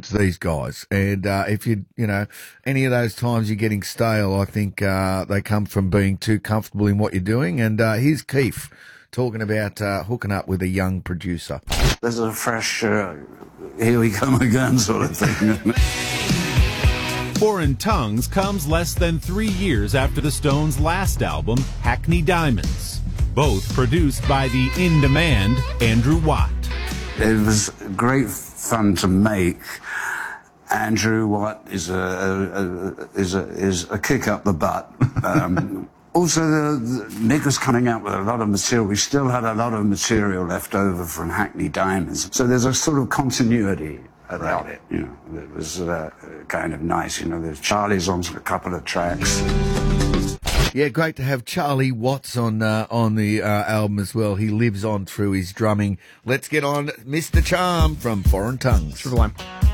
it's these guys. And if any of those times you're getting stale, I think they come from being too comfortable in what you're doing. And here's Keith talking about hooking up with a young producer. There's a fresh, here we come again sort of thing. Foreign Tongues comes less than 3 years after the Stones' last album, Hackney Diamonds, both produced by the in-demand Andrew Watt. It was great fun to make. Andrew Watt is a kick up the butt. Also, Nick was coming out with a lot of material. We still had a lot of material left over from Hackney Diamonds. So there's a sort of continuity about it, you know. It was kind of nice, you know. There's Charlie's on a couple of tracks. Yeah, great to have Charlie Watts on the album as well. He lives on through his drumming. Let's get on Mr. Charm from Foreign Tongues. Sure,